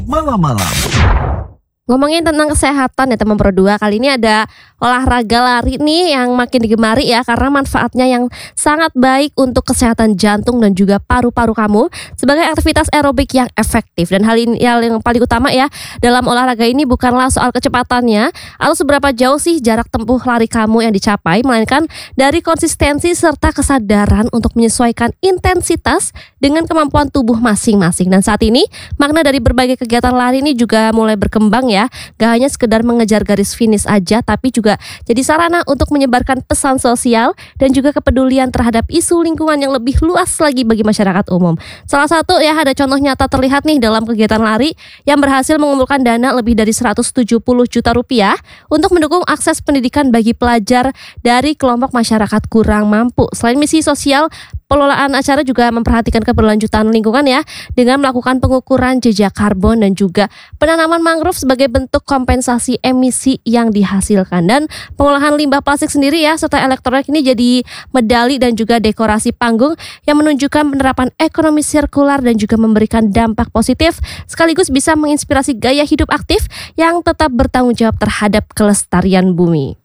Malam-malam. Ngomongin tentang kesehatan ya teman Pro 2, kali ini ada olahraga lari nih yang makin digemari ya karena manfaatnya yang sangat baik untuk kesehatan jantung dan juga paru-paru kamu sebagai aktivitas aerobik yang efektif. Dan hal ini yang paling utama ya dalam olahraga ini bukanlah soal kecepatannya atau seberapa jauh sih jarak tempuh lari kamu yang dicapai, melainkan dari konsistensi serta kesadaran untuk menyesuaikan intensitas dengan kemampuan tubuh masing-masing. Dan saat ini makna dari berbagai kegiatan lari ini juga mulai berkembang ya. Gak hanya sekedar mengejar garis finish aja, tapi juga jadi sarana untuk menyebarkan pesan sosial dan juga kepedulian terhadap isu lingkungan yang lebih luas lagi bagi masyarakat umum. Salah satu ya ada contoh nyata terlihat nih dalam kegiatan lari yang berhasil mengumpulkan dana lebih dari 170 juta rupiah untuk mendukung akses pendidikan bagi pelajar dari kelompok masyarakat kurang mampu. Selain misi sosial, pengelolaan acara juga memperhatikan keberlanjutan lingkungan ya dengan melakukan pengukuran jejak karbon dan juga penanaman mangrove sebagai bentuk kompensasi emisi yang dihasilkan. Dan pengolahan limbah plastik sendiri ya serta elektronik ini jadi medali dan juga dekorasi panggung yang menunjukkan penerapan ekonomi sirkular dan juga memberikan dampak positif sekaligus bisa menginspirasi gaya hidup aktif yang tetap bertanggung jawab terhadap kelestarian bumi.